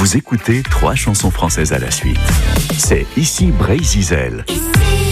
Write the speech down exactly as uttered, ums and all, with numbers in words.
Vous écoutez trois chansons françaises à la suite. C'est Ici Bray Zizel. Ici.